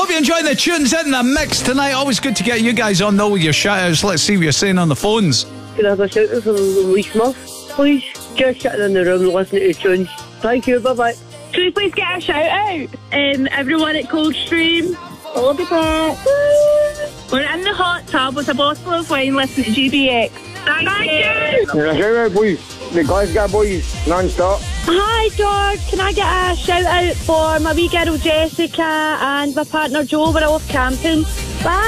Hope you're enjoying the tunes in the mix tonight. Always good to get you guys on though with your shout-outs. Let's see what you're saying on the phones. Can I have a shout-out for Lee Smith, please? Just sitting in the room listening to tunes. Thank you, bye-bye. Can we please get a shout-out? Everyone at Coldstream. I'll be back. We're in the hot tub with a bottle of wine listening to GBX. Thank you. Can I shout out, boys? The Glasgow boys, non-stop. Hi, George. Can I get a shout-out for my wee girl Jessica and my partner Joe? We're off camping. Bye.